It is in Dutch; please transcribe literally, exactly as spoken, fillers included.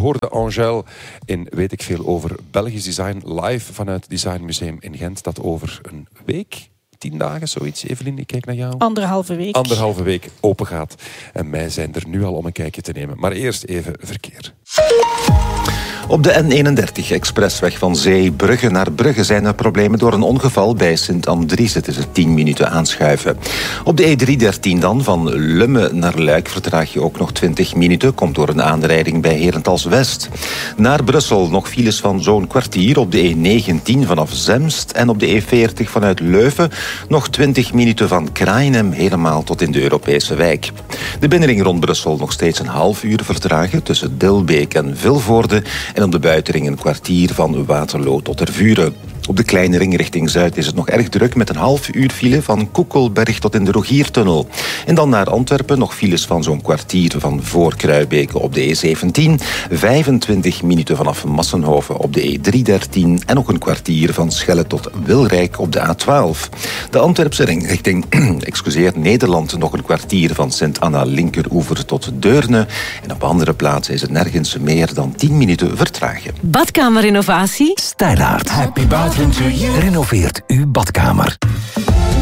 hoorde Angèle in Weet ik veel over Belgisch design live vanuit het Design Museum in Gent. Dat over een week, tien dagen, zoiets. Evelien, ik kijk naar jou. Anderhalve week. Anderhalve week open gaat. En wij zijn er nu al om een kijkje te nemen. Maar eerst even verkeer. Op de N eenendertig, expressweg van Zeebrugge naar Brugge, zijn er problemen door een ongeval. Bij Sint-Andries het is er tien minuten aanschuiven. Op de E driehonderddertien dan, van Lumme naar Luik, vertraag je ook nog twintig minuten. Komt door een aanrijding bij Herentals-West. Naar Brussel nog files van zo'n kwartier. Op de E negentien vanaf Zemst en op de E veertig vanuit Leuven nog twintig minuten van Kraaienhem helemaal tot in de Europese wijk. De binnenring rond Brussel nog steeds een half uur vertragen tussen Dilbeek en Vilvoorde. En op de buitenring een kwartier van Waterloo tot Tervuren. Op de kleine ring richting Zuid is het nog erg druk met een half uur file van Koekelberg tot in de Rogiertunnel. En dan naar Antwerpen nog files van zo'n kwartier van voor Kruibeke op de E zeventien, vijfentwintig minuten vanaf Massenhoven op de E driehonderddertien en nog een kwartier van Schelle tot Wilrijk op de A twaalf. De Antwerpse ring richting excuseer, Nederland nog een kwartier van Sint-Anna linkeroever tot Deurne. En op andere plaatsen is het nergens meer dan tien minuten vertragen. Badkamerinnovatie? Stylaart. Happy bathroom to you. Renoveert uw badkamer.